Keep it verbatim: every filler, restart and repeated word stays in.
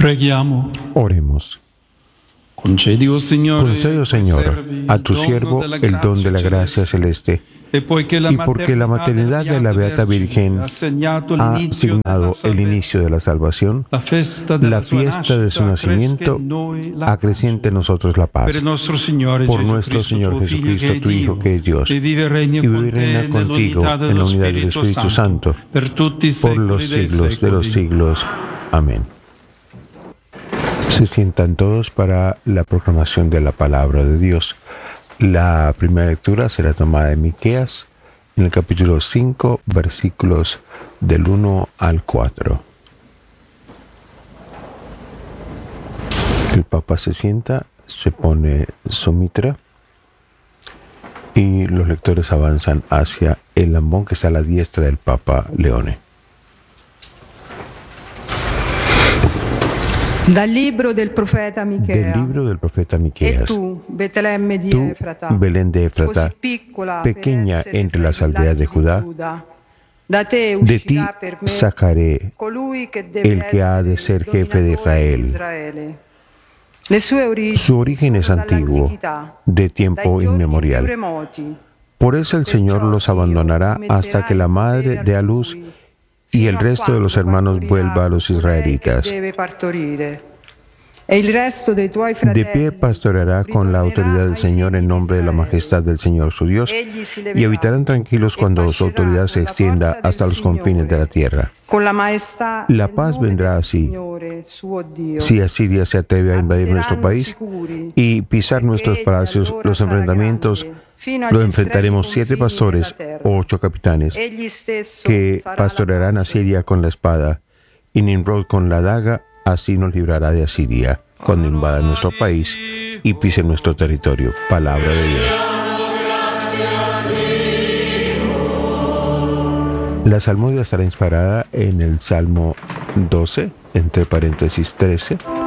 Preghiamo. Oremos. Concedi, oh Signore, Concede, oh Señor, a tu siervo el don de la gracia celeste, y porque la maternidad de la Beata Virgen ha asignado el inicio de la salvación, la fiesta de su nacimiento acreciente en nosotros la paz. Por nuestro Señor Jesucristo, tu Hijo, que es Dios, y vive y reina contigo en la unidad del Espíritu Santo, por los siglos de los siglos. Amén. Se sientan todos para la proclamación de la palabra de Dios. La primera lectura será tomada de Miqueas, en el capítulo cinco, versículos del uno al cuatro. El Papa se sienta, se pone su mitra y los lectores avanzan hacia el ambón que está a la diestra del Papa Leone. Dal libro del profeta Michea. Del libro del profeta Miqueas. E tu, Betlemme di Tú, Efrata, Belén de Efrata, pequeña entre las aldeas de Judá, de ti sacaré el que ha de ser jefe de Israel. Su origen es antiguo, de tiempo inmemorial. Por eso el Señor los abandonará hasta que la madre dé a luz y el resto de los hermanos vuelva a los israelitas. De pie pastoreará con la autoridad del Señor en nombre de la majestad del Señor su Dios, y habitarán tranquilos cuando su autoridad se extienda hasta los confines de la tierra. La paz vendrá así, si Asiria se atreve a invadir nuestro país y pisar nuestros palacios. Los enfrentamientos lo enfrentaremos siete pastores o ocho capitanes que pastorearán a Siria con la espada, y Nimrod con la daga. Así nos librará de Asiria cuando invada nuestro país y pise nuestro territorio. Palabra de Dios. La salmodia estará inspirada en el Salmo doce, entre paréntesis trece.